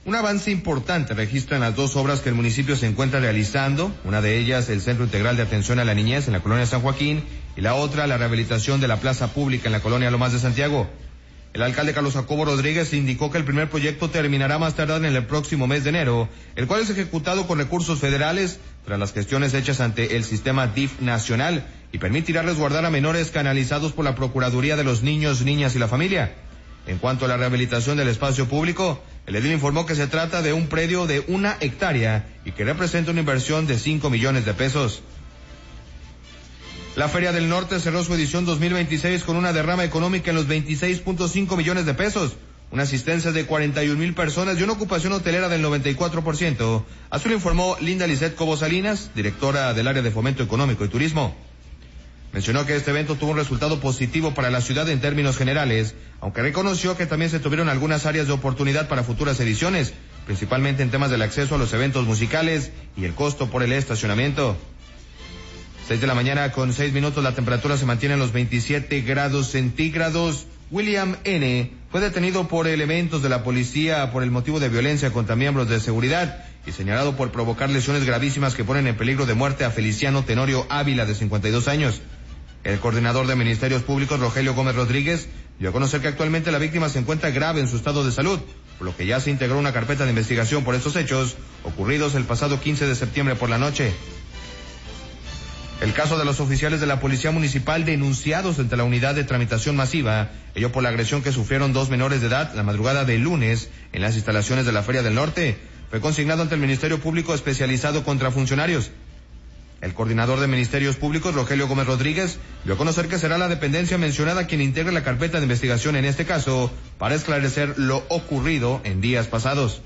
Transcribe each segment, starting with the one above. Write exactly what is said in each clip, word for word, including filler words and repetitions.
Un avance importante registran las dos obras que el municipio se encuentra realizando, una de ellas el Centro Integral de Atención a la Niñez en la colonia San Joaquín y la otra la rehabilitación de la plaza pública en la colonia Lomas de Santiago. El alcalde Carlos Jacobo Rodríguez indicó que el primer proyecto terminará más tardar en el próximo mes de enero, el cual es ejecutado con recursos federales tras las gestiones hechas ante el sistema D I F nacional y permitirá resguardar a menores canalizados por la Procuraduría de los Niños, Niñas y la Familia. En cuanto a la rehabilitación del espacio público, el edil informó que se trata de un predio de una hectárea y que representa una inversión de cinco millones de pesos. La Feria del Norte cerró su edición dos mil veintiséis con una derrama económica en los veintiséis punto cinco millones de pesos, una asistencia de cuarenta y un mil personas y una ocupación hotelera del noventa y cuatro por ciento. Así lo informó Linda Lisset Cobo Salinas, directora del área de Fomento Económico y Turismo. Mencionó que este evento tuvo un resultado positivo para la ciudad en términos generales, aunque reconoció que también se tuvieron algunas áreas de oportunidad para futuras ediciones, principalmente en temas del acceso a los eventos musicales y el costo por el estacionamiento. Seis de la mañana con seis minutos, la temperatura se mantiene en los veintisiete grados centígrados. William N. fue detenido por elementos de la policía por el motivo de violencia contra miembros de seguridad y señalado por provocar lesiones gravísimas que ponen en peligro de muerte a Feliciano Tenorio Ávila, de cincuenta y dos años. El coordinador de Ministerios Públicos, Rogelio Gómez Rodríguez, dio a conocer que actualmente la víctima se encuentra grave en su estado de salud, por lo que ya se integró una carpeta de investigación por estos hechos ocurridos el pasado quince de septiembre por la noche. El caso de los oficiales de la Policía Municipal denunciados ante la unidad de tramitación masiva, ello por la agresión que sufrieron dos menores de edad la madrugada del lunes en las instalaciones de la Feria del Norte, fue consignado ante el Ministerio Público Especializado contra Funcionarios. El coordinador de Ministerios Públicos, Rogelio Gómez Rodríguez, dio a conocer que será la dependencia mencionada quien integre la carpeta de investigación en este caso para esclarecer lo ocurrido en días pasados.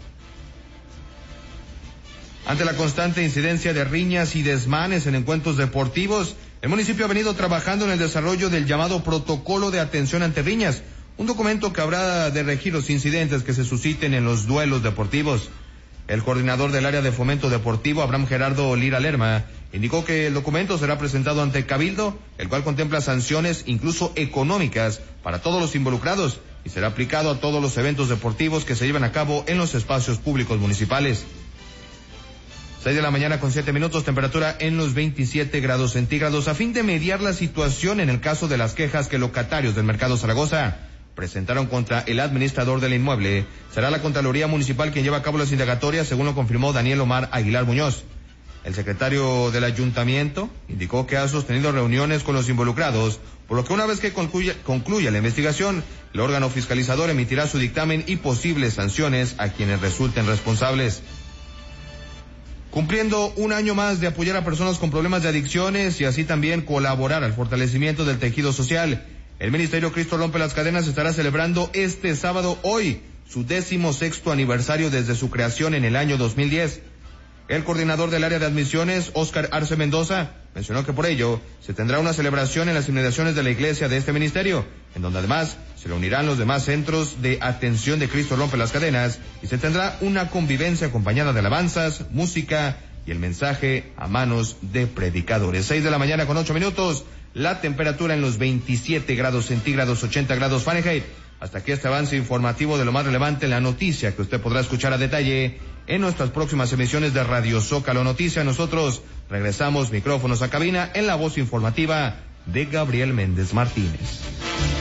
Ante la constante incidencia de riñas y desmanes en encuentros deportivos, el municipio ha venido trabajando en el desarrollo del llamado Protocolo de Atención ante Riñas, un documento que habrá de regir los incidentes que se susciten en los duelos deportivos. El coordinador del área de fomento deportivo, Abraham Gerardo Lira Lerma, indicó que el documento será presentado ante Cabildo, el cual contempla sanciones incluso económicas para todos los involucrados y será aplicado a todos los eventos deportivos que se llevan a cabo en los espacios públicos municipales. Seis de la mañana con siete minutos, temperatura en los veintisiete grados centígrados. A fin de mediar la situación en el caso de las quejas que locatarios del Mercado Zaragoza presentaron contra el administrador del inmueble, será la Contraloría Municipal quien lleva a cabo las indagatorias, según lo confirmó Daniel Omar Aguilar Muñoz. El secretario del ayuntamiento indicó que ha sostenido reuniones con los involucrados, por lo que una vez que concluya, concluya la investigación, el órgano fiscalizador emitirá su dictamen y posibles sanciones a quienes resulten responsables. Cumpliendo un año más de apoyar a personas con problemas de adicciones y así también colaborar al fortalecimiento del tejido social, el Ministerio Cristo Rompe las Cadenas estará celebrando este sábado, hoy, su décimo sexto aniversario desde su creación en el año dos mil diez. El coordinador del área de admisiones, Óscar Arce Mendoza, mencionó que por ello se tendrá una celebración en las inmediaciones de la iglesia de este ministerio, en donde además se reunirán los demás centros de atención de Cristo Rompe las Cadenas y se tendrá una convivencia acompañada de alabanzas, música y el mensaje a manos de predicadores. Seis de la mañana con ocho minutos, la temperatura en los veintisiete grados centígrados, ochenta grados Fahrenheit. Hasta aquí este avance informativo de lo más relevante en la noticia que usted podrá escuchar a detalle en nuestras próximas emisiones de Radio Zócalo Noticias. Nosotros regresamos micrófonos a cabina en la voz informativa de Gabriel Méndez Martínez.